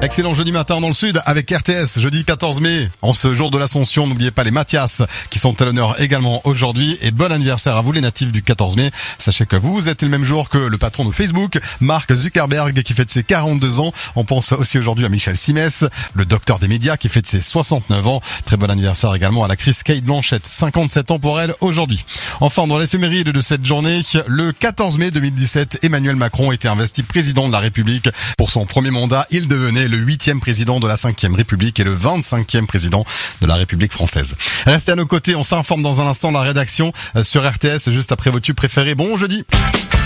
Excellent jeudi matin dans le sud avec RTS, jeudi 14 mai. En ce jour de l'Ascension, n'oubliez pas les Mathias qui sont à l'honneur également aujourd'hui. Et bon anniversaire à vous les natifs du 14 mai. Sachez que vous êtes le même jour que le patron de Facebook, Mark Zuckerberg, qui fête ses 42 ans. On pense aussi aujourd'hui à Michel Simès, le docteur des médias qui fête ses 69 ans. Très bon anniversaire également à l'actrice Kate Blanchett, 57 ans pour elle aujourd'hui. Enfin, dans l'éphéméride de cette journée, le 14 mai 2017, Emmanuel Macron était investi président de la République. Pour son premier mandat, il devenait le 8e président de la 5e République et le 25e président de la République française. Restez à nos côtés, on s'informe dans un instant de la rédaction sur RTS juste après vos tubes préférés. Bon jeudi.